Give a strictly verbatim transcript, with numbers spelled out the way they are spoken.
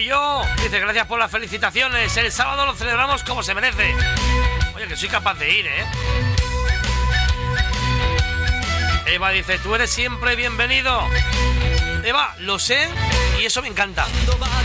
Guilló dice: gracias por las felicitaciones. El sábado lo celebramos como se merece. Oye, que soy capaz de ir, ¿eh? Eva dice: tú eres siempre bienvenido. Eva, lo sé y eso me encanta.